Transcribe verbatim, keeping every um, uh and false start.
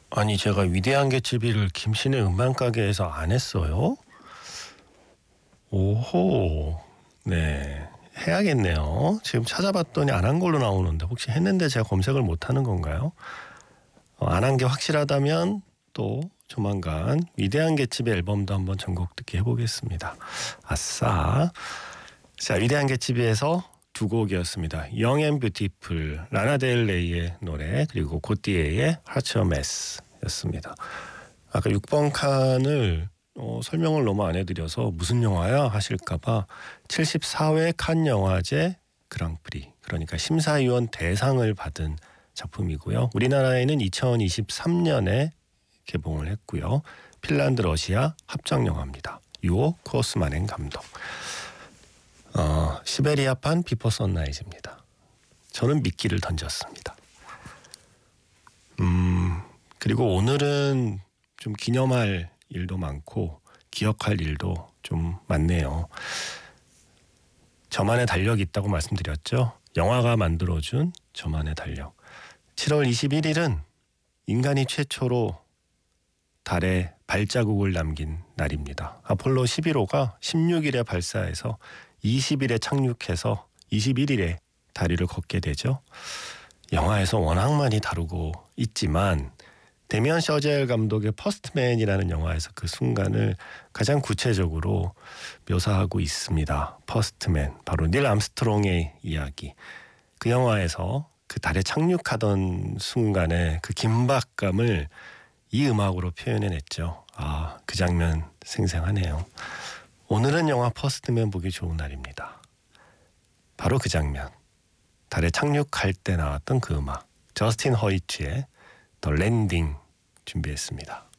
아니 제가 위대한 개츠비를 김신의 음반 가게에서 안 했어요? 오호. 네. 해야겠네요. 지금 찾아봤더니 안 한 걸로 나오는데 혹시 했는데 제가 검색을 못하는 건가요? 어, 안 한 게 확실하다면 또 조만간 위대한 개츠비 앨범도 한번 전곡 듣기 해보겠습니다. 아싸. 자, 위대한 개츠비에서 두 곡이었습니다. Young and Beautiful, 라나델레이의 노래, 그리고 고띠에의 Heart a Mess 였습니다. 아까 육 번 칸을 어, 설명을 너무 안 해드려서 무슨 영화야 하실까봐 칠십사 회 칸 영화제 그랑프리, 그러니까 심사위원 대상을 받은 작품이고요. 우리나라에는 이천이십삼 년에 개봉을 했고요. 핀란드 러시아 합작 영화입니다. 유오 코스마넨 감독. 어, 시베리아판 비포 선라이즈입니다. 저는 미끼를 던졌습니다. 음, 그리고 오늘은 좀 기념할 일도 많고 기억할 일도 좀 많네요. 저만의 달력이 있다고 말씀드렸죠. 영화가 만들어준 저만의 달력. 칠월 이십일일은 인간이 최초로 달에 발자국을 남긴 날입니다. 아폴로 십일 호가 십육 일에 발사해서 이십 일에 착륙해서 이십일 일에 다리를 걷게 되죠. 영화에서 워낙 많이 다루고 있지만 데미안 셔젤 감독의 퍼스트맨이라는 영화에서 그 순간을 가장 구체적으로 묘사하고 있습니다. 퍼스트맨, 바로 닐 암스트롱의 이야기. 그 영화에서 그 달에 착륙하던 순간의 그 긴박감을 이 음악으로 표현해냈죠. 아, 그 장면 생생하네요. 오늘은 영화 퍼스트맨 보기 좋은 날입니다. 바로 그 장면. 달에 착륙할 때 나왔던 그 음악. 저스틴 허이츠의 더 랜딩 준비했습니다.